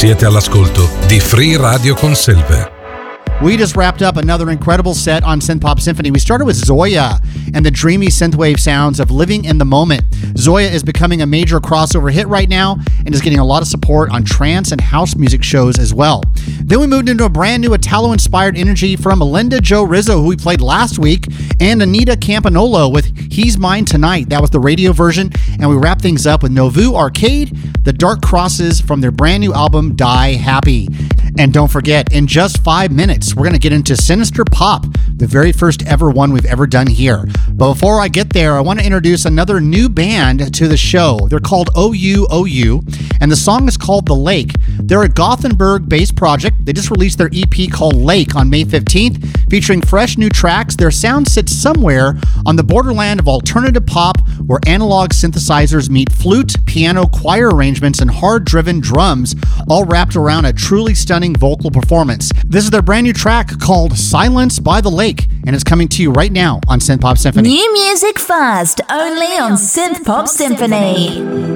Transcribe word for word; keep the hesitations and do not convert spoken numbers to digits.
Siete all'ascolto di Free Radio Conselve. We just wrapped up another incredible set on Synth Pop Symphony. We started with Zoya and the dreamy synthwave sounds of Living in the Moment. Zoya is becoming a major crossover hit right now and is getting a lot of support on trance and house music shows as well. Then we moved into a brand new Italo-inspired energy from Melinda Jo Rizzo, who we played last week, and Anita Campanolo with He's Mine Tonight. That was the radio version. And we wrapped things up with Novu Arcade, The Dark Crosses from their brand new album Die Happy. And don't forget, in just five minutes, we're going to get into Sinister Pop, the very first ever one we've ever done here. But before I get there, I want to introduce another new band to the show. They're called O U O U, and the song is called The Lake. They're a Gothenburg-based project. They just released their E P called Lake on May fifteenth, featuring fresh new tracks. Their sound sits somewhere on the borderland of alternative pop, where analog synthesizers meet flute, piano, choir arrangements, and hard-driven drums, all wrapped around a truly stunning vocal performance. This is their brand new track called Silence by the Lake, and it's coming to you right now on Synth Pop Symphony. New music fast, only on Synth Pop Symphony.